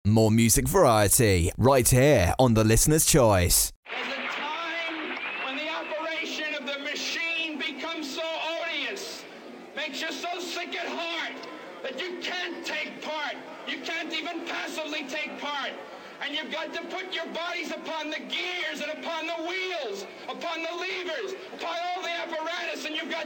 More music variety right here on The Listener's Choice. There's a time when the operation of the machine becomes so odious, makes you so sick at heart that you can't take part. You can't even passively take part. And you've got to put your bodies upon the gears and upon the wheels, upon the levers, upon all the apparatus, and you've got